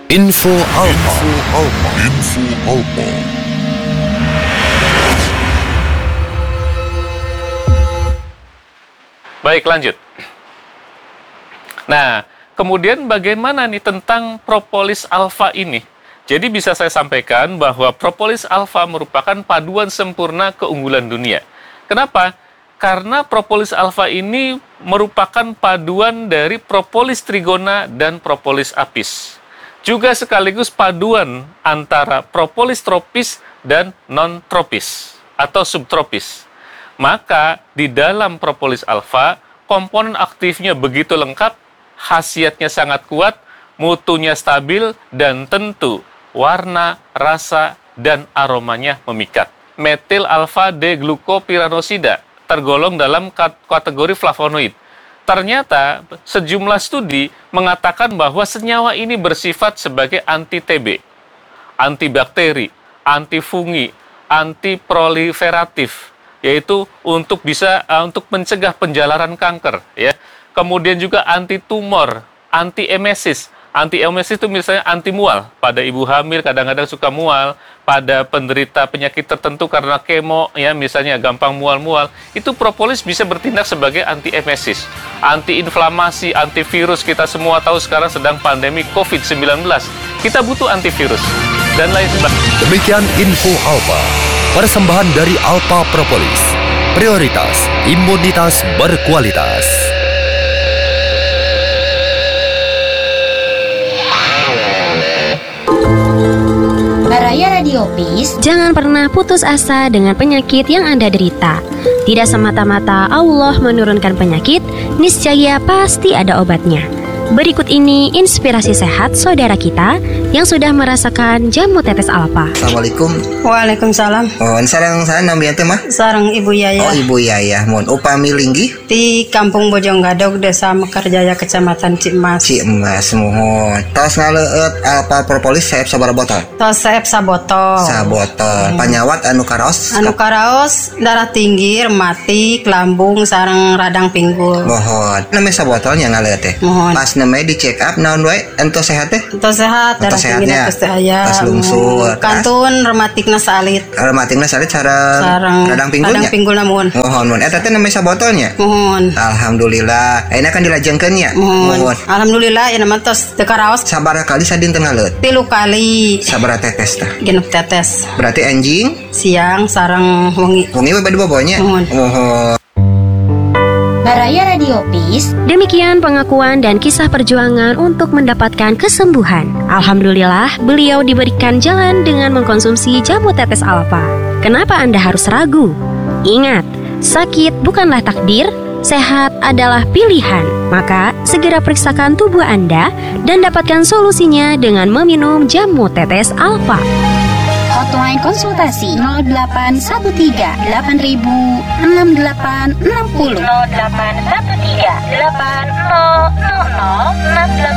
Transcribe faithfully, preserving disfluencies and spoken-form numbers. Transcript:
Info Alpa. Info Alpa. Baik, lanjut. Nah, kemudian bagaimana nih tentang propolis alfa ini? Jadi bisa saya sampaikan bahwa propolis alfa merupakan paduan sempurna keunggulan dunia. Kenapa? Karena propolis alfa ini merupakan paduan dari propolis trigona dan propolis apis. Juga sekaligus paduan antara propolis tropis dan non-tropis atau subtropis. Maka di dalam propolis alfa, komponen aktifnya begitu lengkap, khasiatnya sangat kuat, mutunya stabil, dan tentu warna, rasa, dan aromanya memikat. Metil alfa-D-glukopiranosida tergolong dalam kategori flavonoid. Ternyata sejumlah studi mengatakan bahwa senyawa ini bersifat sebagai anti-T B, antibakteri, antifungi, antiproliferatif, yaitu untuk bisa uh, untuk mencegah penjalaran kanker, ya. Kemudian juga anti-tumor, anti-emesis. Anti-emesis itu misalnya anti-mual. Pada ibu hamil kadang-kadang suka mual, pada penderita penyakit tertentu karena kemo, ya misalnya gampang mual-mual, itu propolis bisa bertindak sebagai anti-emesis. Anti-inflamasi, antivirus, kita semua tahu sekarang sedang pandemi covid sembilan belas. Kita butuh antivirus dan lain sebagainya. Demikian Info Alpa, persembahan dari Alpa Propolis. Prioritas imunitas berkualitas. Baraya Radiopis, jangan pernah putus asa dengan penyakit yang Anda derita. Tidak semata-mata Allah menurunkan penyakit, niscaya pasti ada obatnya. Berikut ini inspirasi sehat saudara kita yang sudah merasakan jamu tetes alpa. Assalamualaikum. Waalaikumsalam. Oh, sarang saya namanya teh mah? Sarang Ibu Yaya. Oh, Ibu Yaya. Mohon upami linggi di Kampung Bojonggadog, Desa Mekarjaya, Kecamatan Cimas. Cimas, mohon. Tos ngaleut alpa propolis saeb sabaraha botol? Tos saeb sabotol. Sabotol. Hmm. Panyawat anu karaos? Anu karaos darah tinggi, rematik, lambung, sareng radang pinggul. Mohon. Namanya sabotolnya ngaleut teh. Mohon. Pas namanya di check up naon wae ento sehat teh? Ento sehat, darah tinggi pasti aya. Pas lungsur. Kantun rematikna salit. Rematikna salit sareng radang pinggulnya. Radang pinggul namun. Mohon, mohon. Eta teh namanya sabotolnya? Mohon. Alhamdulillah. Ayeuna kan dilajengkeun nya. Mohon. Alhamdulillah ya mah tos teu karaos. Sabaraha kali sadinten ngaleut? Tilu kali. Sabaraha tetes tah? Genep tetes. Berarti anjing siang sareng wengi. Wengi we bade bobonya? Mohon. Mohon. Baraya Radiopis. Demikian pengakuan dan kisah perjuangan untuk mendapatkan kesembuhan. Alhamdulillah, beliau diberikan jalan dengan mengkonsumsi jamu tetes alpa. Kenapa Anda harus ragu? Ingat, sakit bukanlah takdir, sehat adalah pilihan. Maka, segera periksakan tubuh Anda dan dapatkan solusinya dengan meminum jamu tetes alpa. Hotline konsultasi nol delapan satu tiga delapan ribu enam delapan enam nol nol delapan satu tiga delapan nol nol nol enam delapan